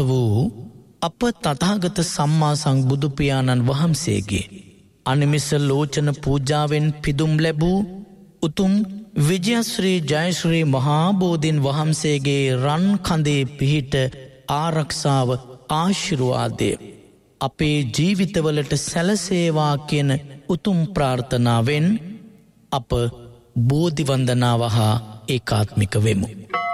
වූ අප තථාගත සම්මා සම්බුදු පියාණන් වහන්සේගේ අනිමිස ලෝචන පූජාවෙන් පිදුම් ලැබූ උතුම් විජයශ්‍රී ජයශ්‍රී මහා බෝධීන් වහන්සේගේ රන් කඳේ පිහිට ආරක්ෂාව ආශිර්වාදය අපේ ජීවිතවලට සැලසේවා කියන උතුම් ප්‍රාර්ථනාවෙන් අප බෝධි වන්දනාව හා ඒකාත්මික වෙමු.